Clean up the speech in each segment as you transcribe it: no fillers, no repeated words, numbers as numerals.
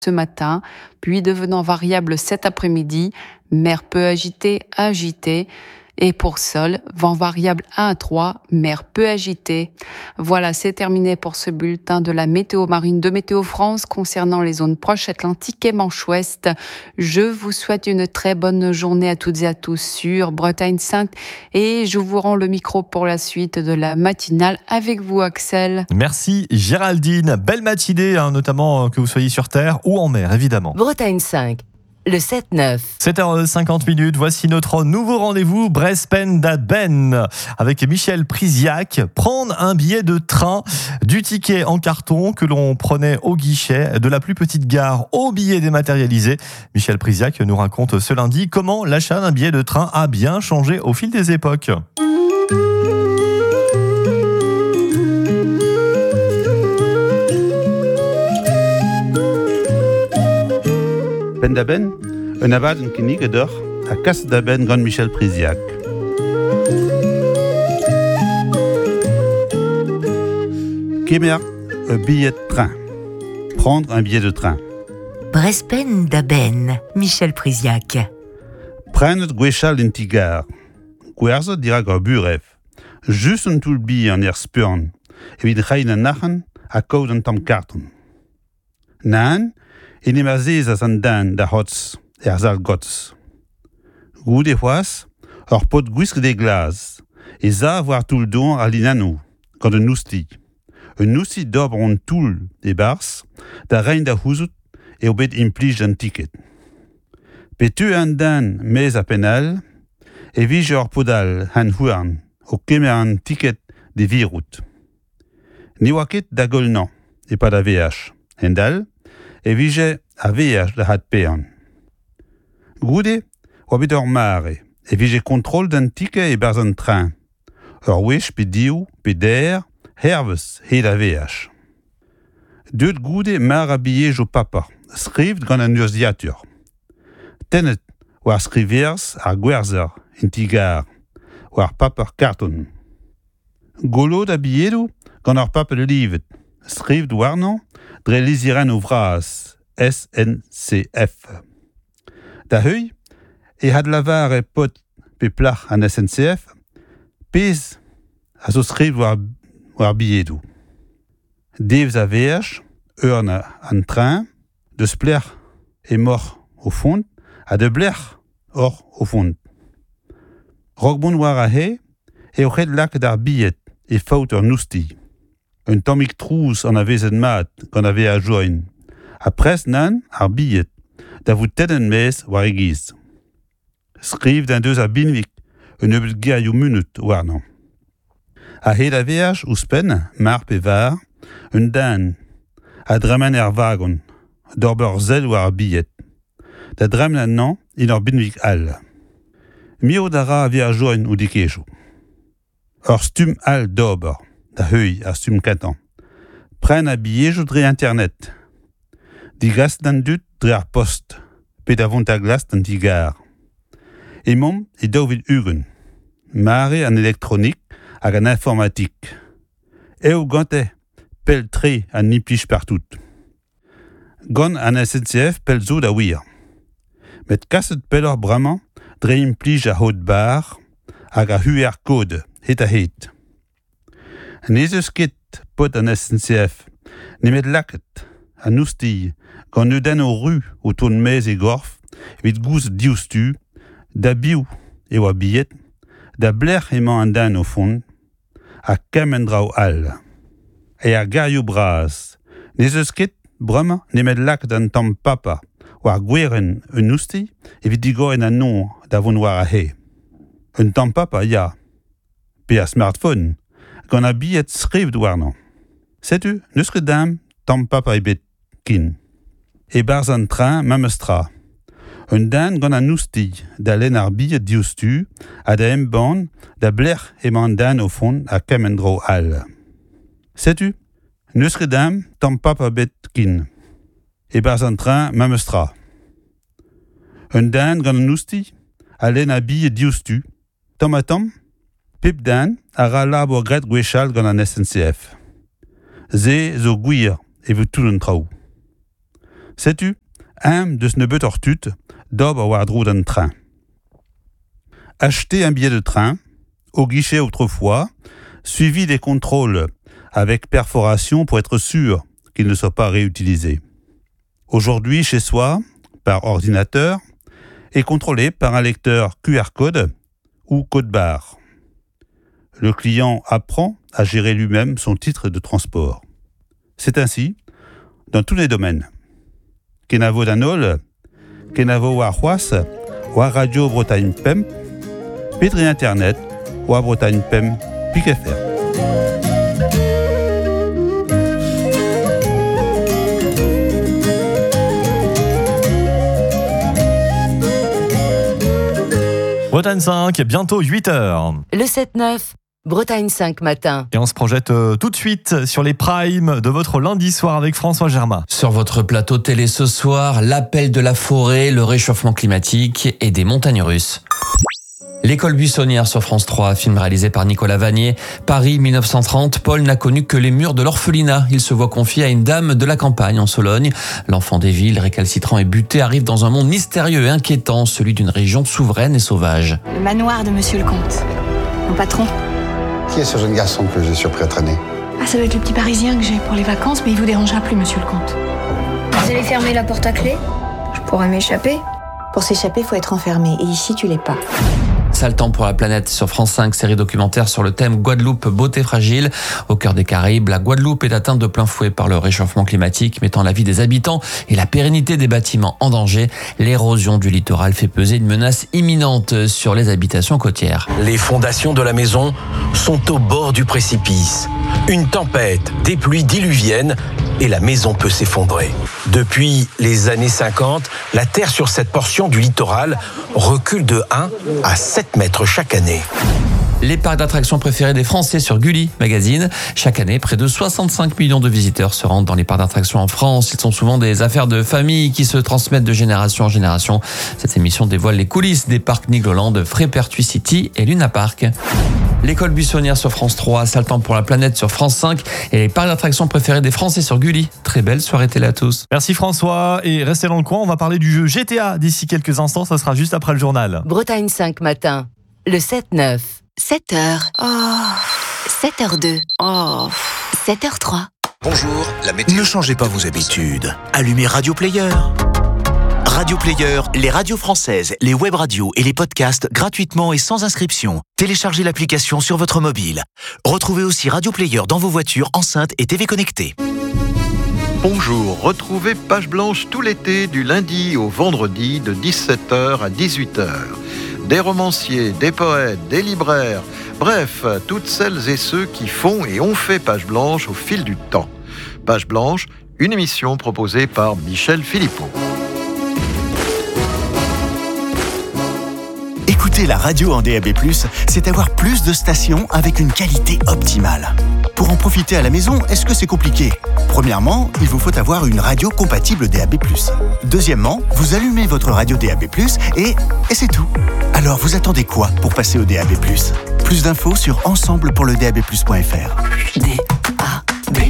ce matin, puis devenant variable cet après-midi, mer peu agitée, agitée. Et pour sol, vent variable 1 à 3, mer peu agitée. Voilà, c'est terminé pour ce bulletin de la météo marine de Météo France concernant les zones proches atlantiques et Manche Ouest. Je vous souhaite une très bonne journée à toutes et à tous sur Bretagne Sainte et je vous rends le micro pour la suite de la matinale avec vous, Axel. Merci Géraldine, belle matinée, notamment que vous soyez sur terre ou en mer, évidemment. Bretagne 5. Le 7-9. 7h50, voici notre nouveau rendez-vous Brespend-Daben avec Michel Priziac. Prendre un billet de train, du ticket en carton que l'on prenait au guichet, de la plus petite gare au billet dématérialisé. Michel Priziac nous raconte ce lundi comment l'achat d'un billet de train a bien changé au fil des époques. Pendaben, un abad en kinigedor à Casse d'Aben Grand Michel Priziac. Kemer, un billet de train. Prendre un billet de train. Brespend-Daben, Michel Priziac. Prendre gwechal in tigar. Gwerzo dira gor buref. Just un tout billet en spurn. Evit rein an nachen a koud an tam karton. Nan, en emazez as an dan da hotz zal gots. Goud e c'hoaz, ur pot gwisk de glas, e za war tout don a linano, gant un nousti. Un nousti d'obre on tout e bars, da rein da houzout e obet implij d'an ticket. Petu an dan mez a penal, e vije ur podal han houarn, o kemer an ticket de virout. Ni oa ket da golnan, e pa da VH. Endal, e vije a VH da hat pean. Goude, oa bet ur mare, e vije kontrol d'an ticket e barz an train. Ur wech pe diou, pe der, hervez he da VH. Deut goude mar a billet jo papa, skrivd gant an urziatur. Tennet war skrivers ar gwerzer, in tigar, war paper karton. Golo da billedo gant ar paper livet, skrivd warnan, dre liziren o vras, SNCF. Da heuy, e had lavar e pot pe plach an SNCF, pez a zo skriv war billedo. Devz a VH, urna an train, deus plec'h e mor o fond, a de blec'h or o fond. Rogbon war a he, e o c'hed lak d'ar billet e faout ur nousti. Un tammig trouz an a vezet mat gant a VH join. Apres nan, ar billet, da vout teden mez war e giz. Skriv d'an deus a binvik, un eubet gerioù munut warnan. A he da VH ouspen, mar pe var, un dan, a dremen vagon, d'ober zel war billet. Da dremen nan, in ur binvik all. Mio da ra a VH join ou dikejo. Ur stum all d'ober, da heuy a stum katan. Pren a billet jo dre internet. Digas d'an dut dre ar post, pe da vont a glas d'an tigar. E mom e daovet ugen, mare an elektronik hag an informatik. Eo gante pel tre an niplij partout. Gant an SNCF pel zo da wir. Met kaset pel ur bramañ dre implij a hot bar hag a QR kode het a het. Ne eus ket pot an SNCF, nemet laket, an nousti, gant neudenn o ru o ton mez e gorf, evit gouz diouztu, da biou e oa billet, da blec'h emañ an dan o fond, a kemen drao all. E a garioù braz, ne eus ket bremañ nemet laket an tamm papa, war gweren un nousti, evit digoren an nor da vont war a he. Un tamm papa, ya, pe a smartphone, gant a billet skrivd warnan. Setu, neus ket dam, tamm papa e bet kin. E barz an train mamestra. Un dan gant an nousti, da len ar billet diouztu, a da emban, da blec'h emañ dan o fond a kemen dro all. Setu, neus ket dam, tamm papa bet kin. E barz an train mamestra. Un dan gant an nousti, a len a billet diouztu, tamm a tamm, pep dan a ra labor gret gwechal gant an SNCF. Ze zo gwir e veu tout un traoù. Sais-tu, de ce nebeut tortut, dob avoir droit d'un train. Acheter un billet de train, au guichet autrefois, suivi des contrôles avec perforation pour être sûr qu'il ne soit pas réutilisé. Aujourd'hui, chez soi, par ordinateur, et contrôlé par un lecteur QR code ou code barre. Le client apprend à gérer lui-même son titre de transport. C'est ainsi dans tous les domaines. Kenavo Danol, Kenavo Warhuas, Wa Radio Bretagne Pem, Pétri Internet, Wa Bretagne Pem, PIC.fr. Bretagne 5, bientôt 8h. Le 7-9, Bretagne 5 matin. Et on se projette tout de suite sur les primes de votre lundi soir avec François Germain. Sur votre plateau télé ce soir, l'appel de la forêt, le réchauffement climatique et des montagnes russes. L'école buissonnière sur France 3, film réalisé par Nicolas Vanier. Paris 1930, Paul n'a connu que les murs de l'orphelinat. Il se voit confié à une dame de la campagne en Sologne. L'enfant des villes, récalcitrant et buté, arrive dans un monde mystérieux et inquiétant, celui d'une région souveraine et sauvage. Le manoir de Monsieur le Comte, mon patron. Qui est ce jeune garçon que j'ai surpris à traîner? Ah, ça doit être le petit Parisien que j'ai pour les vacances, mais il vous dérangera plus, Monsieur le Comte. Vous allez fermer la porte à clé? Je pourrais m'échapper. Pour s'échapper, faut être enfermé, et ici, tu l'es pas. Sale temps pour la planète sur France 5, série documentaire sur le thème Guadeloupe, beauté fragile. Au cœur des Caraïbes, la Guadeloupe est atteinte de plein fouet par le réchauffement climatique, mettant la vie des habitants et la pérennité des bâtiments en danger. L'érosion du littoral fait peser une menace imminente sur les habitations côtières. Les fondations de la maison sont au bord du précipice. Une tempête, des pluies diluviennes et la maison peut s'effondrer. Depuis les années 50, la terre sur cette portion du littoral recule de 1 à 7 mètres chaque année. Les parcs d'attractions préférés des Français sur Gulli Magazine. Chaque année, près de 65 millions de visiteurs se rendent dans les parcs d'attractions en France. Ils sont souvent des affaires de famille qui se transmettent de génération en génération. Cette émission dévoile les coulisses des parcs Nigloland, Frépertuis City et Luna Park. L'école buissonnière sur France 3, Sale temps pour la planète sur France 5 et les parcs d'attractions préférés des Français sur Gulli. Très belle soirée télé à tous. Merci François et restez dans le coin, on va parler du jeu GTA d'ici quelques instants, ça sera juste après le journal. Bretagne 5 matin. Le 7-9. 7h. Oh. 7h02. Oh. 7h03. Bonjour, la météo. Ne changez pas vos habitudes. Allumez Radio Player. Radio Player, les radios françaises, les web radios et les podcasts gratuitement et sans inscription. Téléchargez l'application sur votre mobile. Retrouvez aussi Radio Player dans vos voitures, enceintes et TV connectées. Bonjour, retrouvez Page Blanche tout l'été du lundi au vendredi de 17h à 18h. Des romanciers, des poètes, des libraires, bref, toutes celles et ceux qui font et ont fait Page Blanche au fil du temps. Page Blanche, une émission proposée par Michel Philippot. Écouter la radio en DAB+, c'est avoir plus de stations avec une qualité optimale. Pour en profiter à la maison, est-ce que c'est compliqué? Premièrement, il vous faut avoir une radio compatible DAB+. Deuxièmement, vous allumez votre radio DAB+, et c'est tout. Alors vous attendez quoi pour passer au DAB+? Plus d'infos sur ensemblepourledab+.fr. DAB+.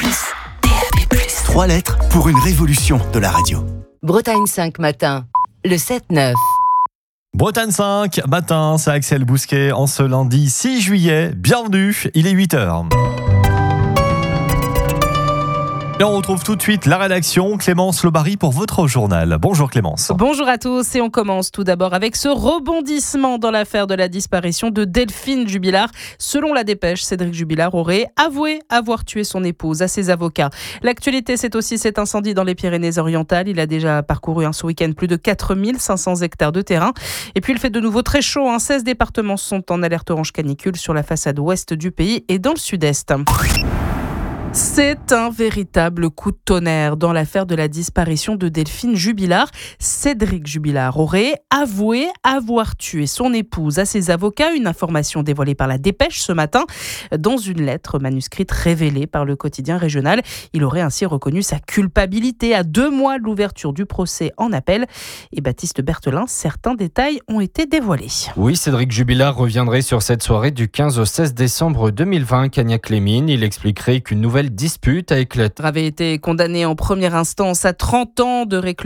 3 lettres pour une révolution de la radio. Bretagne 5 matin. Le 7-9. Bretagne 5, matin, c'est Axel Bousquet en ce lundi 6 juillet. Bienvenue, il est 8h. Et on retrouve tout de suite la rédaction, Clémence Lobary pour votre journal. Bonjour Clémence. Bonjour à tous et on commence tout d'abord avec ce rebondissement dans l'affaire de la disparition de Delphine Jubilard. Selon la dépêche, Cédric Jubilard aurait avoué avoir tué son épouse à ses avocats. L'actualité, c'est aussi cet incendie dans les Pyrénées-Orientales. Il a déjà parcouru ce week-end plus de 4500 hectares de terrain. Et puis il fait de nouveau très chaud. 16 départements sont en alerte orange canicule sur la façade ouest du pays et dans le sud-est. C'est un véritable coup de tonnerre dans l'affaire de la disparition de Delphine Jubilard. Cédric Jubilard aurait avoué avoir tué son épouse à ses avocats, une information dévoilée par la Dépêche ce matin. Dans une lettre manuscrite révélée par le quotidien régional, il aurait ainsi reconnu sa culpabilité à 2 mois de l'ouverture du procès en appel. Et Baptiste Berthelin, certains détails ont été dévoilés. Oui, Cédric Jubilard reviendrait sur cette soirée du 15 au 16 décembre 2020 à Cagnac-les-Mines. Il expliquerait qu'une nouvelle nouvelle dispute avec le avait été condamné en première instance à 30 ans de réclusion